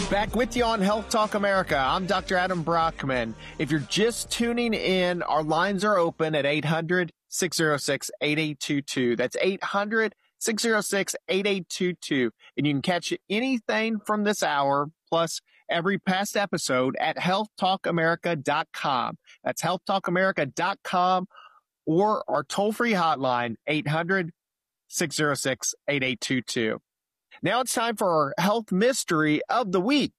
Back with you on Health Talk America. I'm Dr. Adam Brockman. If you're just tuning in, our lines are open at 800-606-8822. That's 800-606-8822. And you can catch anything from this hour, plus every past episode at healthtalkamerica.com. That's healthtalkamerica.com, or our toll-free hotline, 800-606-8822. Now it's time for our health mystery of the week.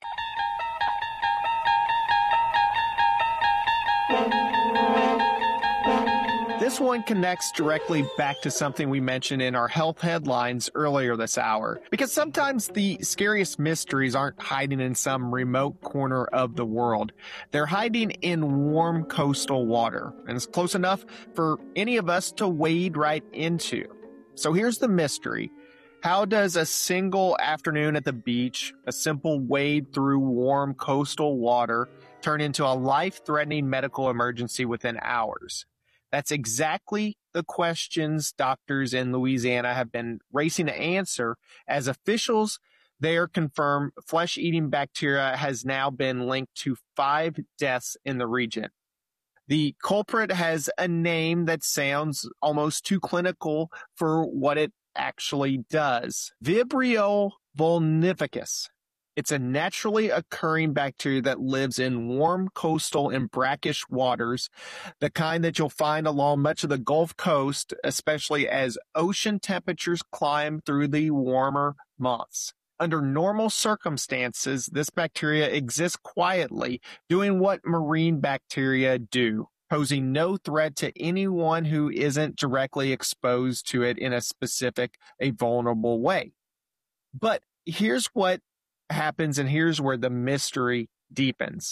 This one connects directly back to something we mentioned in our health headlines earlier this hour, because sometimes the scariest mysteries aren't hiding in some remote corner of the world. They're hiding in warm coastal water, and it's close enough for any of us to wade right into. So here's the mystery. How does a single afternoon at the beach, a simple wade through warm coastal water, turn into a life-threatening medical emergency within hours? That's exactly the questions doctors in Louisiana have been racing to answer, as officials there confirm flesh-eating bacteria has now been linked to 5 deaths in the region. The culprit has a name that sounds almost too clinical for what it actually does. Vibrio vulnificus. It's a naturally occurring bacteria that lives in warm coastal and brackish waters, the kind that you'll find along much of the Gulf Coast, especially as ocean temperatures climb through the warmer months. Under normal circumstances, this bacteria exists quietly, doing what marine bacteria do, posing no threat to anyone who isn't directly exposed to it in a specific, a vulnerable way. But here's what happens, and here's where the mystery deepens.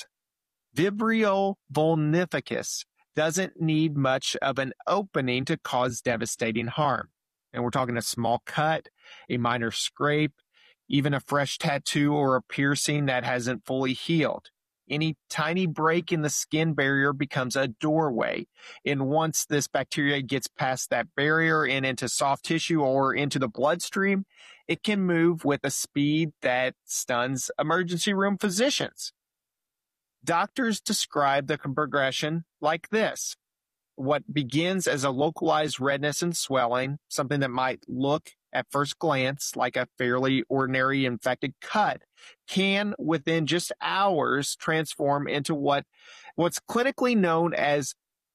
Vibrio vulnificus doesn't need much of an opening to cause devastating harm. And we're talking a small cut, a minor scrape, even a fresh tattoo or a piercing that hasn't fully healed. Any tiny break in the skin barrier becomes a doorway. And once this bacteria gets past that barrier and into soft tissue or into the bloodstream, it can move with a speed that stuns emergency room physicians. Doctors describe the progression like this. What begins as a localized redness and swelling, something that might look at first glance like a fairly ordinary infected cut, can within just hours transform into what's clinically known as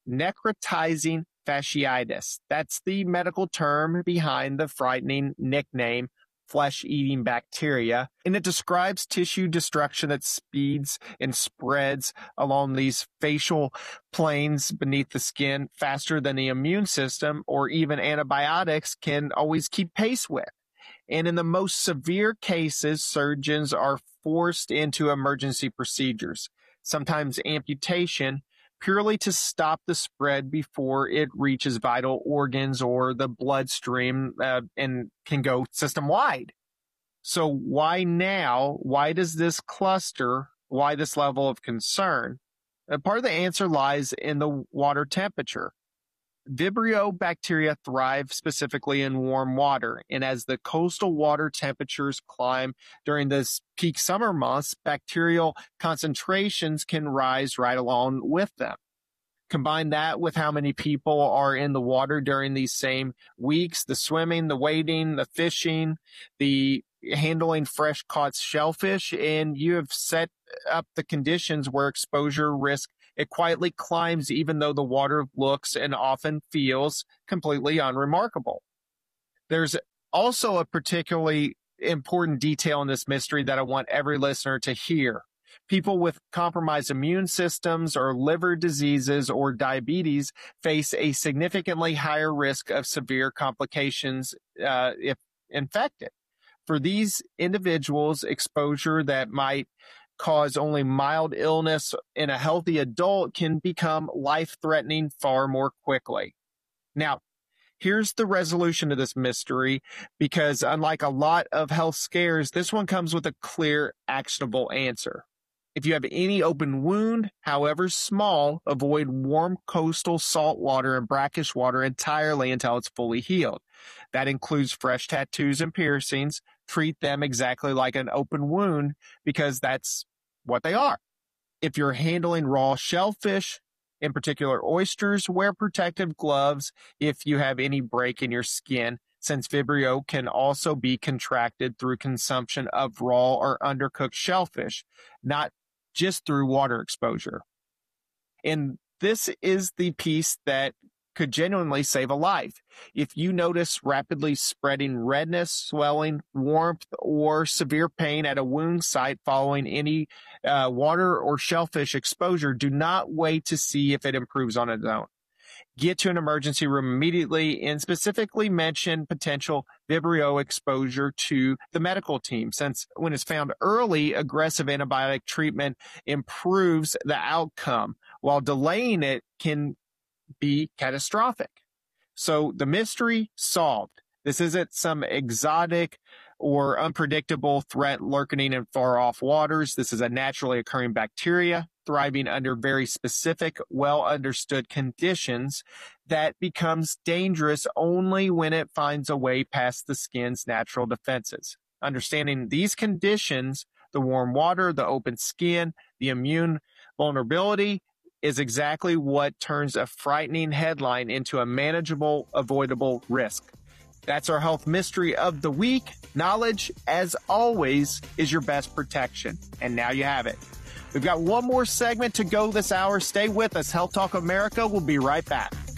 necrotizing fasciitis. That's the medical term behind the frightening nickname flesh-eating bacteria, and it describes tissue destruction that speeds and spreads along these facial planes beneath the skin faster than the immune system or even antibiotics can always keep pace with. And in the most severe cases, surgeons are forced into emergency procedures, sometimes amputation, purely to stop the spread before it reaches vital organs or the bloodstream and can go system-wide. So why now? Why does this cluster? Why this level of concern? Part of the answer lies in the water temperature. Vibrio bacteria thrive specifically in warm water, and as the coastal water temperatures climb during this peak summer months, bacterial concentrations can rise right along with them. Combine that with how many people are in the water during these same weeks, the swimming, the wading, the fishing, the handling fresh caught shellfish, and you have set up the conditions where exposure risk, it quietly climbs even though the water looks and often feels completely unremarkable. There's also a particularly important detail in this mystery that I want every listener to hear. People with compromised immune systems or liver diseases or diabetes face a significantly higher risk of severe complications if infected. For these individuals, exposure that might cause only mild illness in a healthy adult can become life-threatening far more quickly. Now, here's the resolution to this mystery, because unlike a lot of health scares, this one comes with a clear, actionable answer. If you have any open wound, however small, avoid warm coastal salt water and brackish water entirely until it's fully healed. That includes fresh tattoos and piercings, treat them exactly like an open wound because that's what they are. If you're handling raw shellfish, in particular oysters, wear protective gloves if you have any break in your skin, since Vibrio can also be contracted through consumption of raw or undercooked shellfish, not just through water exposure. And this is the piece that could genuinely save a life. If you notice rapidly spreading redness, swelling, warmth, or severe pain at a wound site following any water or shellfish exposure, do not wait to see if it improves on its own. Get to an emergency room immediately and specifically mention potential Vibrio exposure to the medical team, since when it's found early, aggressive antibiotic treatment improves the outcome, while delaying it can be catastrophic. So the mystery solved. This isn't some exotic or unpredictable threat lurking in far off waters. This is a naturally occurring bacteria thriving under very specific, well understood conditions that becomes dangerous only when it finds a way past the skin's natural defenses. Understanding these conditions, the warm water, the open skin, the immune vulnerability, is exactly what turns a frightening headline into a manageable, avoidable risk. That's our health mystery of the week. Knowledge, as always, is your best protection. And now you have it. We've got one more segment to go this hour. Stay with us. Health Talk America will be right back.